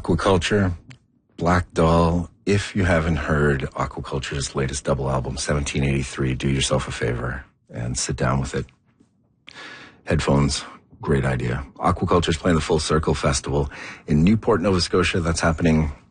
Aquaculture, Black Doll. If you haven't heard Aquaculture's latest double album, 1783, do yourself a favor and sit down with it. Headphones, great idea. Aquaculture's playing the Full Circle Festival in Newport, Nova Scotia. That's happening